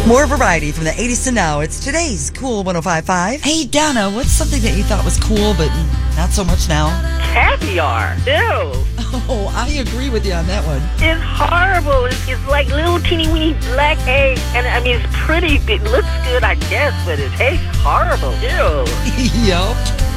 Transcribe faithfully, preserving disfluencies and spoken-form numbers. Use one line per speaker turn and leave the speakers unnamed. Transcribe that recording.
More variety from the eighties to now. It's today's Cool one oh five point five. Hey, Donna, what's something that you thought was cool but not so much now?
Caviar. Ew.
Oh, I agree with you on that one.
It's horrible. It's, it's like little teeny weeny black eggs. And I mean, it's pretty. It looks good, I guess, but it tastes horrible. Ew.
Yup.